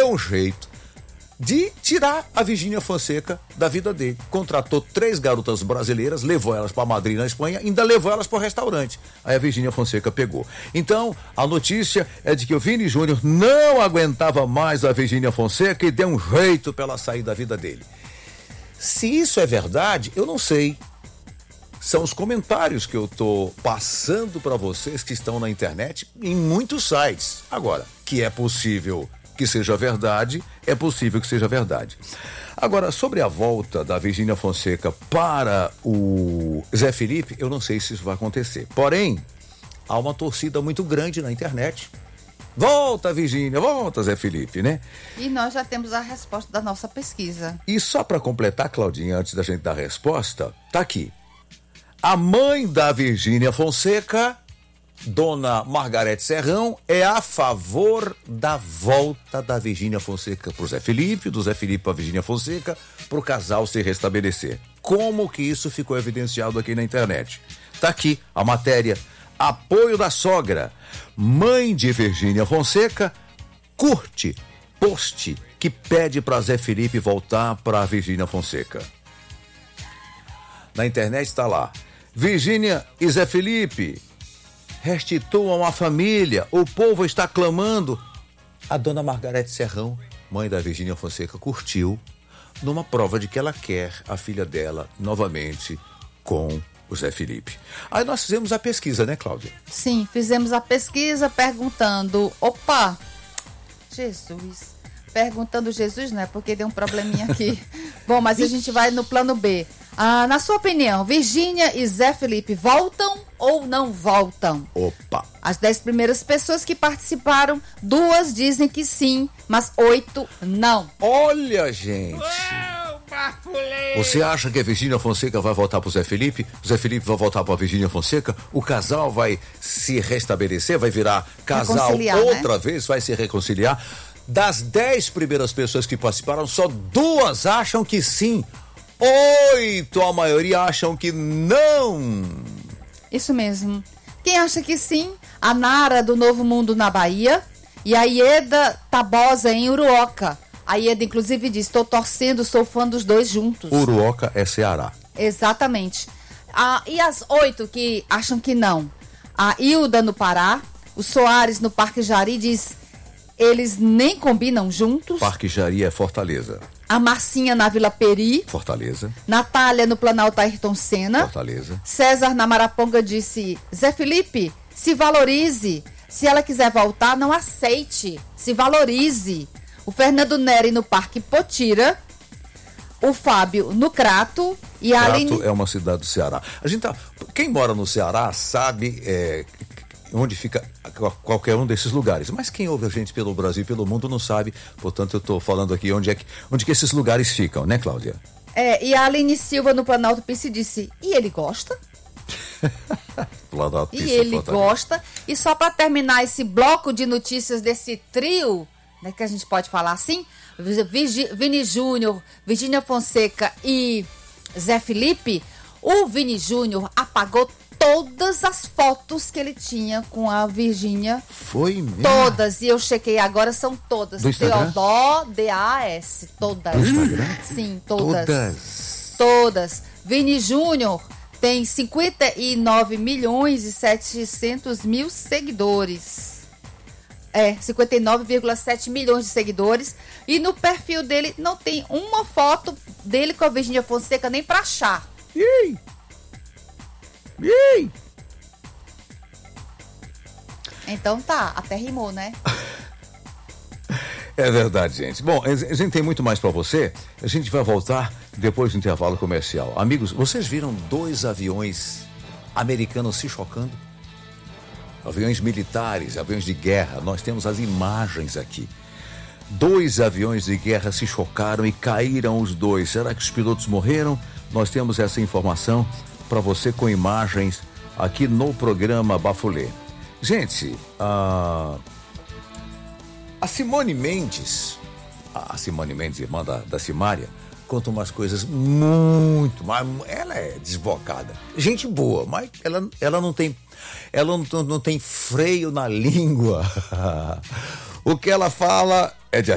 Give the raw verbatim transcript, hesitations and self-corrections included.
deu um jeito de tirar a Virgínia Fonseca da vida dele. Contratou três garotas brasileiras, levou elas para Madrid, na Espanha, ainda levou elas para o restaurante. Aí a Virgínia Fonseca pegou. Então, a notícia é de que o Vini Júnior não aguentava mais a Virgínia Fonseca e deu um jeito para ela sair da vida dele. Se isso é verdade, eu não sei. São os comentários que eu tô passando para vocês que estão na internet em muitos sites. Agora, que é possível que seja verdade, é possível que seja verdade. Agora, sobre a volta da Virgínia Fonseca para o Zé Felipe, eu não sei se isso vai acontecer. Porém, há uma torcida muito grande na internet. Volta, Virgínia, volta, Zé Felipe, né? E nós já temos a resposta da nossa pesquisa. E só para completar, Claudinha, antes da gente dar a resposta, tá aqui. A mãe da Virgínia Fonseca, Dona Margarete Serrão, é a favor da volta da Virgínia Fonseca pro Zé Felipe, do Zé Felipe para Virgínia Fonseca, pro casal se restabelecer. Como que isso ficou evidenciado aqui na internet? Tá aqui a matéria. Apoio da sogra. Mãe de Virgínia Fonseca curte post que pede para Zé Felipe voltar para Virgínia Fonseca. Na internet está lá. Virgínia e Zé Felipe restituam a família. O povo está clamando. A dona Margarete Serrão, mãe da Virgínia Fonseca, curtiu numa prova de que ela quer a filha dela novamente com o Zé Felipe. Aí nós fizemos a pesquisa, né, Cláudia? Sim, fizemos a pesquisa perguntando, opa, Jesus, perguntando Jesus, né, porque deu um probleminha aqui. Bom, mas a gente vai no plano B. Ah, na sua opinião, Virgínia e Zé Felipe voltam ou não voltam? Opa! As dez primeiras pessoas que participaram, duas dizem que sim, mas oito não. Olha, gente! Você acha que a Virgínia Fonseca vai voltar pro Zé Felipe? O Zé Felipe vai voltar pra Virgínia Fonseca? O casal vai se restabelecer? Vai virar casal outra, né, vez? Vai se reconciliar? Das dez primeiras pessoas que participaram, só duas acham que sim. Oito, a maioria acham que não. Isso mesmo. Quem acha que sim? A Nara do Novo Mundo na Bahia e a Ieda Tabosa em Uruoca. A Ieda, inclusive, diz, estou torcendo, sou fã dos dois juntos. Uruoca é Ceará. Exatamente. Ah, e as oito que acham que não? A Hilda no Pará, o Soares no Parque Jari diz, eles nem combinam juntos. Parque Jari é Fortaleza. A Marcinha na Vila Peri. Fortaleza. Natália no Planalto Ayrton Senna. Fortaleza. César na Maraponga disse, Zé Felipe, se valorize. Se ela quiser voltar, não aceite. Se valorize. O Fernando Neri no Parque Potira. O Fábio no Crato. E a Crato Aline... é uma cidade do Ceará. A gente tá... Quem mora no Ceará sabe é, onde fica qualquer um desses lugares. Mas quem ouve a gente pelo Brasil e pelo mundo não sabe. Portanto, eu estou falando aqui onde é que, onde que esses lugares ficam, né, Cláudia? É, e a Aline Silva no Planalto Pice disse, e ele gosta? Planalto Pice, e ele Fortaleza. gosta. E só para terminar esse bloco de notícias desse trio, né, que a gente pode falar assim, Vini Júnior, Virgínia Fonseca e Zé Felipe, o Vini Júnior apagou todas as fotos que ele tinha com a Virgínia. Foi mesmo? Todas, e eu chequei agora, são todas. Do Instagram? Teodó, D A S, todas. Do Instagram? Sim, todas. Todas. Todas. Vini Júnior tem cinquenta e nove milhões e setecentos mil seguidores. É, cinquenta e nove vírgula sete milhões de seguidores. E no perfil dele não tem uma foto dele com a Virgínia Fonseca nem pra achar. Ih! Ih! Então tá, até rimou, né? É verdade, gente. Bom, a gente tem muito mais pra você. A gente vai voltar depois do intervalo comercial. Amigos, vocês viram dois aviões americanos se chocando? Aviões militares, aviões de guerra. Nós temos as imagens aqui. Dois aviões de guerra se chocaram e caíram os dois. Será que os pilotos morreram? Nós temos essa informação para você com imagens aqui no programa Bafulê. Gente, a, a Simone Mendes, a Simone Mendes, irmã da, da Simária, conta umas coisas muito, mas ela é desbocada. Gente boa, mas ela, ela não tem, ela não, não tem freio na língua. O que ela fala é de